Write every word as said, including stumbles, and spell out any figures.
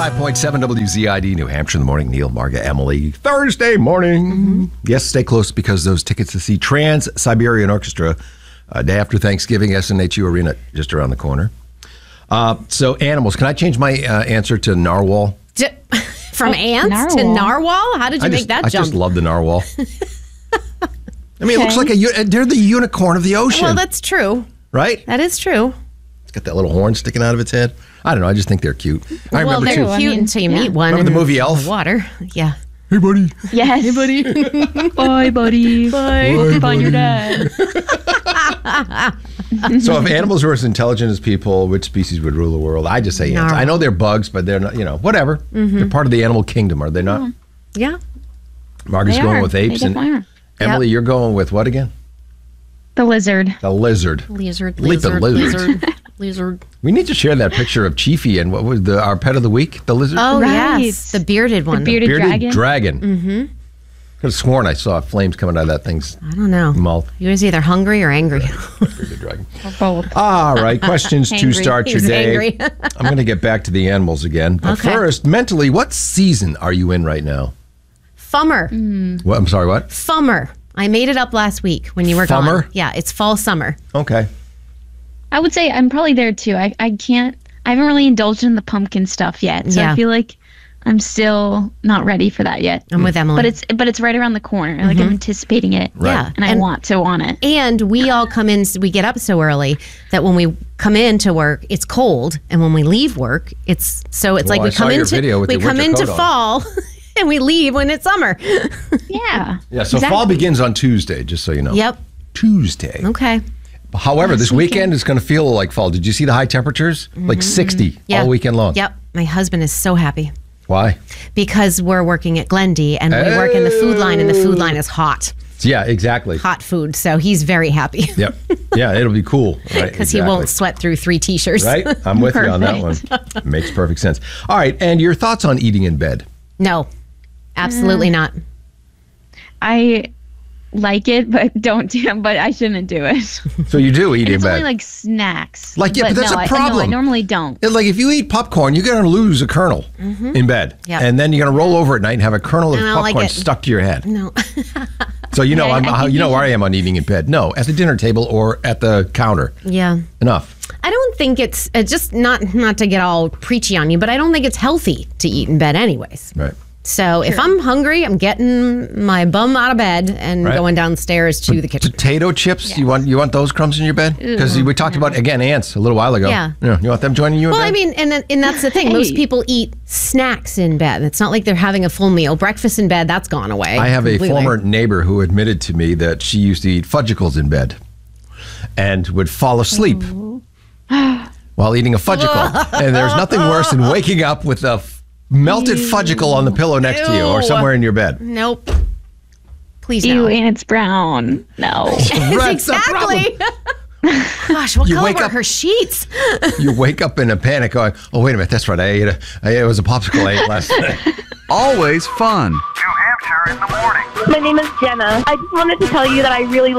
five point seven W Z I D, New Hampshire in the morning. Neil, Marga, Emily. Thursday morning. Mm-hmm. Yes, stay close because those tickets to see Trans-Siberian Orchestra uh, day after Thanksgiving, S N H U Arena, just around the corner. Uh, so, animals. Can I change my uh, answer to narwhal? D- From oh, ants narwhal. to narwhal? How did you I make just, that I jump? I just love the narwhal. I mean, okay. It looks like a, they're the unicorn of the ocean. Well, that's true. Right? That is true. It's got that little horn sticking out of its head. I don't know. I just think they're cute. I well, remember they're too. cute I mean, until you yeah. meet one. Remember in the movie Elf? The water. Yeah. Hey, buddy. Yes. Hey, buddy. Bye, buddy. Bye. Bye, Find your dad. So if animals were as intelligent as people, which species would rule the world? I just say ants. Narwhal. I know they're bugs, but they're not, you know, whatever. Mm-hmm. They're part of the animal kingdom, are they not? Mm-hmm. Yeah. Margaret's They going are. with apes. They And definitely are. Emily, Yep. you're going with what again? The lizard. The lizard. Lizard, Leaping lizard, lizard. lizard, lizard. We need to share that picture of Chiefy and what was the our pet of the week, the lizard? Oh, Right. yes. The bearded one. The bearded, Bearded dragon. dragon. Mm-hmm. Could have sworn I saw flames coming out of that thing's I don't know. mouth. He was either hungry or angry. Bearded dragon. Or both. All right, questions to Angry. start He your was day. angry. I'm going to get back to the animals again. But Okay. first, mentally, what season are you in right now? Fummer. What? I'm sorry, what? Fummer. I made it up last week when you were Fummer? gone. Yeah, it's fall summer. Okay. I would say I'm probably there too. I, I can't, I haven't really indulged in the pumpkin stuff yet. So Yeah. I feel like I'm still not ready for that yet. I'm with Emily. But it's but it's right around the corner. Like I'm anticipating it. Right. Yeah. And I And- want to want it. And we all come in, we get up so early that when we come into work, it's cold. And when we leave work, it's so it's Well, like I we saw come your into video with we your come winter into coat on. fall and we leave when it's summer. Yeah. Yeah, so Exactly. fall begins on Tuesday, just so you know. Yep. Tuesday. Okay. However, this weekend is going to feel like fall. Did you see the high temperatures? Like sixty Yeah. all weekend long. Yep. My husband is so happy Why? because we're working at Glendy and we work in the food line and the food line is hot. Yeah, exactly. Hot food. So he's very happy. Yep. Yeah, it'll be cool. Right. Because he won't sweat through three t-shirts. Right? I'm with you on that one. Makes perfect sense. All right, and your thoughts on eating in bed? No, absolutely not. I like it, but don't do but I shouldn't do it. So you do eat in It's bed. only like snacks. Like, yeah, but that's no, a I- no, problem. I normally don't. It- like if you eat popcorn, you're going to lose a kernel in bed. Yep. And then you're going to roll over at night and have a kernel of I don't like popcorn it. stuck to your head. No. So you know Yeah, I'm, I how, think you know you where I am on eating in bed. No, at the dinner table or at the counter. Yeah. Enough. I don't think it's uh, just not not to get all preachy on you, but I don't think it's healthy to eat in bed anyways. Right. So if I'm hungry, I'm getting my bum out of bed and Right. going downstairs to the kitchen. Potato chips, you want you want those crumbs in your bed? Because we talked about, again, ants a little while ago. Yeah. You, you want them joining you in Well, bed? I mean, and then- and that's the thing. Most Hey. people eat snacks in bed. It's not like they're having a full meal. Breakfast in bed, that's gone away. I have a completely. former neighbor who admitted to me that she used to eat fudgicles in bed and would fall asleep while eating a fudgicle. And there's nothing worse than waking up with a f- melted fudgicle on the pillow next to you or Ew. somewhere in your bed. Nope. Please Ew, no. and it's brown. No. That's the problem. Exactly. Gosh, what You color wake were up- her sheets? You wake up in a panic going, oh, wait a minute, that's right. I ate a, I ate, it was a popsicle I ate last night. Always fun. New Hampshire in the morning. My name is Jenna. I just wanted to tell you that I really